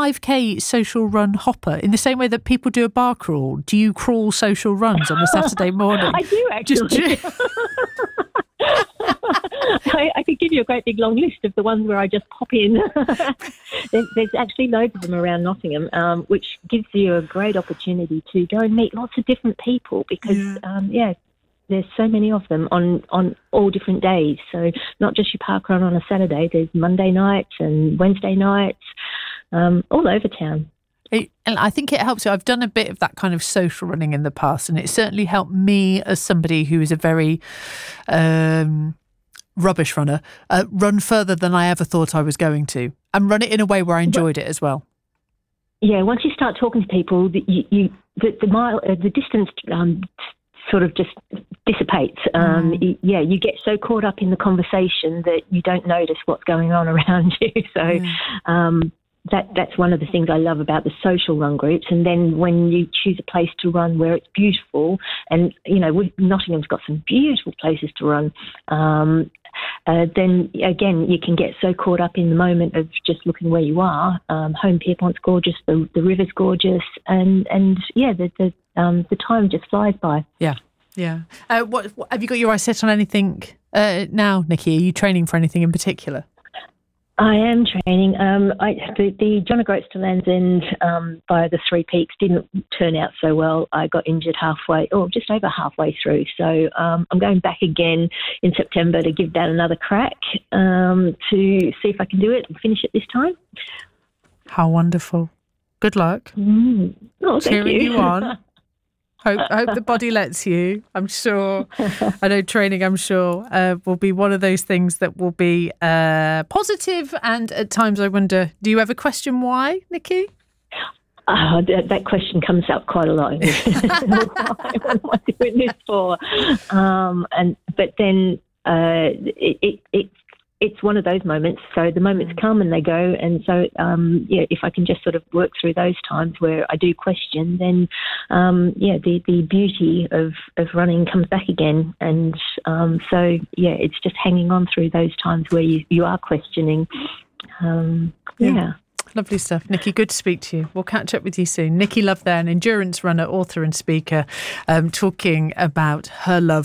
5K social run hopper in the same way that people do a bar crawl? Do you crawl social runs on a Saturday morning? I do, actually. I could give you a great big long list of the ones where I just pop in. There's actually loads of them around Nottingham, which gives you a great opportunity to go and meet lots of different people because, there's so many of them on all different days. So not just your park run on a Saturday, there's Monday nights and Wednesday nights all over town. And I think it helps you. I've done a bit of that kind of social running in the past, and it certainly helped me as somebody who is a very rubbish runner, run further than I ever thought I was going to, and run it in a way where I enjoyed it as well. Yeah, once you start talking to people, the distance sort of just dissipates. You get so caught up in the conversation that you don't notice what's going on around you. So that's one of the things I love about the social run groups. And then when you choose a place to run where it's beautiful, and Nottingham's got some beautiful places to run, then again you can get so caught up in the moment of just looking where you are. Home Pierpont's gorgeous, the river's gorgeous, and the time just flies by. Yeah. What have you got your eyes set on anything now, Nikki? Are you training for anything in particular? I am training. The John O'Groats to Land's End via the Three Peaks didn't turn out so well. I got injured just over halfway through. So I'm going back again in September to give that another crack to see if I can do it and finish it this time. How wonderful. Good luck. Oh, thank Cheering you. you on. Hope the body lets you. I'm sure. I know training, I'm sure, will be one of those things that will be positive. And at times I wonder, do you ever question why, Nikki? That question comes up quite a lot. What am I doing this for? But then it's one of those moments. So the moments come and they go. And so, if I can just sort of work through those times where I do question, then, the beauty of running comes back again. And it's just hanging on through those times where you are questioning. Lovely stuff. Nikki, good to speak to you. We'll catch up with you soon. Nikki Love there, an endurance runner, author and speaker, talking about her love